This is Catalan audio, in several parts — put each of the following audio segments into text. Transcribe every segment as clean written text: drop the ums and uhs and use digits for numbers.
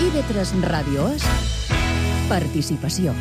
IB3 Ràdio és participació.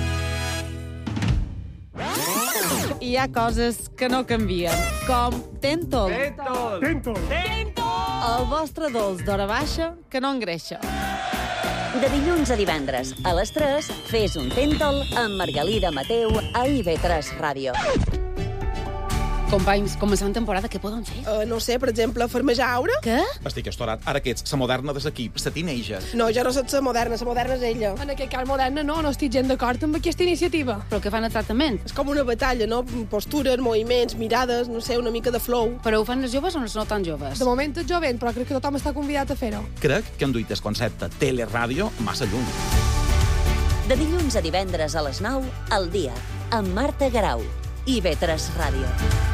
Hi ha coses que no canvien, com Tentol. Tentol! El vostre dolç d'hora baixa que no engreixa. De dilluns a divendres, a les 3, fes un Tentol amb Margalida Mateu a IB3 Ràdio. Companys, començant temporada, què poden fer? No sé, per exemple, farmejar aura? Què? Estic estorat. Ara que ets la moderna de l'equip, la teenager. No, jo no soc la moderna és ella. En aquest cas moderna no estic gens d'acord amb aquesta iniciativa. Però què fan exactament? És com una batalla, no? Postures, moviments, mirades, no sé, una mica de flow. Però ho fan les joves o no tan joves? De moment és jovent, però crec que tothom està convidat a fer-ho. Crec que han duit el concepte teleràdio massa lluny. De dilluns a divendres a les 9, al dia, amb Marta Garau. IB3 Ràdio.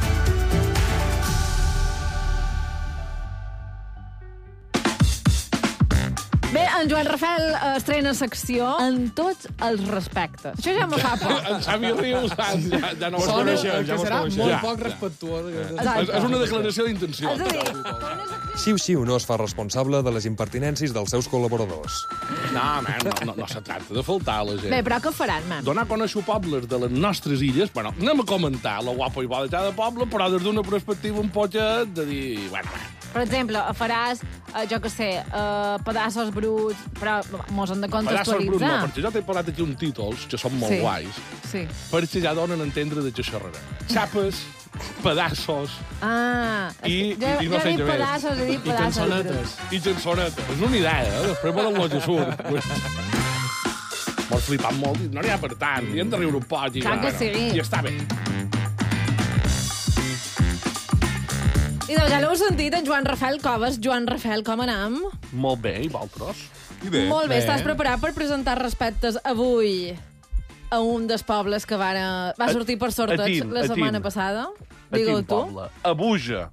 Bé, en Joan Rafel estrena secció en tots els respectes. Això ja me fa por. En Xavi Rius ja no Sona coneixem. que serà molt Ja. poc respectuós. És una declaració d'intenció. És a dir, Siu no es fa responsable de les impertinències dels seus col·laboradors. No, no se tracta de faltar a la gent. bé, però què faran, man? Donar a conèixer pobles de les nostres illes, bueno, anem a comentar la guapa i bona de cada poble, però des d'una perspectiva un poquet de dir, bueno, Per exemple, faràs, jo què sé, pedaços bruts, però mos hem de pedaços bruts no, contextualitzar. perquè jo t'he parlat aquí uns títols que són molt Sí. guais, Sí. perquè ja donen a entendre de què xerrarem. Xapes, pedaços I no sé jo he dit què més. pedaços, he dit I pedaços. cançonetes. i cançonetes. És una idea, després volen lo que surt. M'ho flipat molt, no n'hi ha per tant, i hem de riure un poc. Clar que sí. I està bé. I doncs ja l'heu sentit, en Joan Rafel Coves. Joan Rafel, com anem? Molt bé, i vosaltres? Molt bé, estàs preparat per presentar respectes avui a un dels pobles que va sortir per sorteig la setmana passada? Digue-ho tu. Poble? A Buja.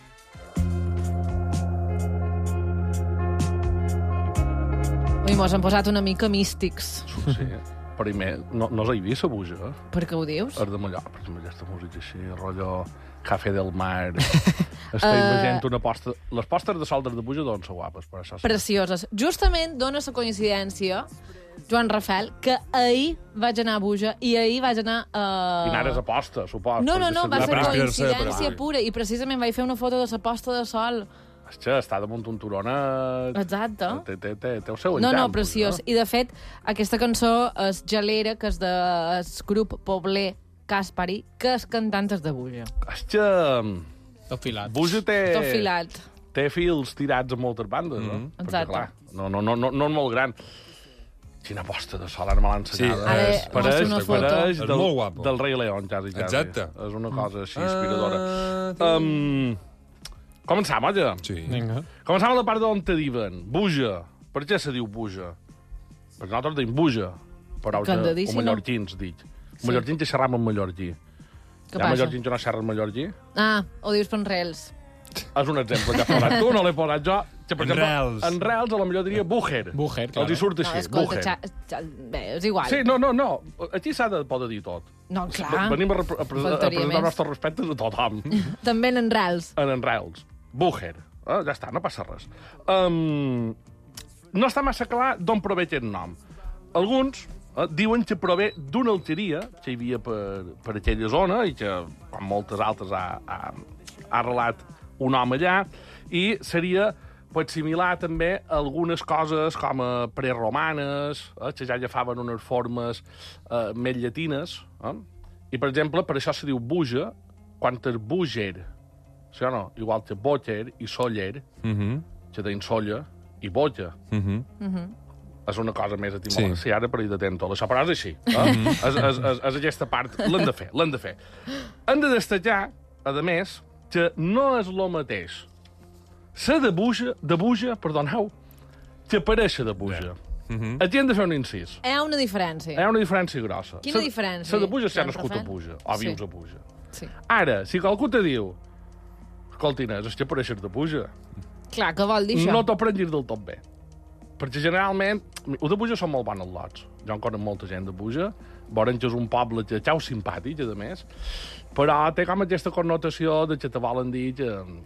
Ui, mos han posat una mica místics. Sí. Primer, no he vist a Buja. Per què ho dius? És de Mallorca, per exemple, aquesta música així, rotllo Café del Mar. Estic veient una posta... Les postes de sol de Buja d'on són guapes, per això. Sí. Precioses. Justament dona la coincidència, Joan Rafel, que ahir vaig anar a Buja i ahir vaig anar a... I anaves a posta, supos. No, va ser inspirar-se, coincidència però- pura i precisament vaig fer una foto de la posta de sol. Hòstia, està damunt un turonet... Exacte. Té el seu No, encant. preciós. I, de fet, aquesta cançó és Gelera, que és del grup Pobler Caspari, que és cantantes de Buja. Hòstia, Tot filat. Buja té... Tot filat. Té fils tirats a moltes bandes, no? Perquè, Exacte. clar, no és molt gran. Quina posta de sol, ara me l'ha ensenyada. Sí, Ara mostra una foto. Pareix És molt guapo. del Rei León, quasi. Exacte. És una cosa així inspiradora. Començam, olla? Sí. Vinga. Començam a la part d'on te diuen. Buja. Per què se diu Buja? Perquè nosaltres diem Buja. Però Que han de dir, si no. mallorquins, dic. Mallorquins que xerram en mallorquí. Què Hi ha passa? mallorquins que no xerren mallorquí? Ho dius per enrels. És un exemple que has posat tu, no l'he posat jo. Que, per exemple, Enrels. en Rels, a la millor diria Búger. Búger, Els claro. hi surt No, així, escolta, Búger. bé, és igual. Sí, no. Aquí s'ha de poder dir tot. No, clar. Venim a Faltaria presentar més. els nostres respectes a tothom. També en enrels. En Rels. Búger. Ja està, no passa res. No està massa clar d'on prové aquest nom. Alguns diuen que prové d'una alqueria que hi havia per aquella zona i que, com moltes altres, ha arrelat un home allà, i seria pues, similar també a algunes coses com a preromanes, que ja agafaven unes formes més llatines. I, per exemple, per això se diu Buja, quan és Búger. Sí o no? Igual que Bóger i Soller, que deien Solla i Boja. És una cosa més etimològica. Sí, ara per dir de tento. Això, però és així. És aquesta part. L'hem de fer. Hem de destacar, a més, que no és el mateix ser de Buja, perdoneu, que aparèixer de Buja. Aquí hem de fer un incís. Hi ha una diferència. Hi ha una diferència grossa. Quina diferència? Ser de Buja si ha Joan nascut a Rafel? Buja, o Sí. vius a Buja. Sí. Ara, si qualcú te diu escolti, Inés, és que apareixes de Buja, Clar, què vol dir això? no t'ho prenguis del tot bé. Perquè generalment, els de Buja són molt bons lots. Jo en conec molta gent de Buja, veuen que és un poble que és simpàtic, a més, però té com aquesta connotació de que te volen dir que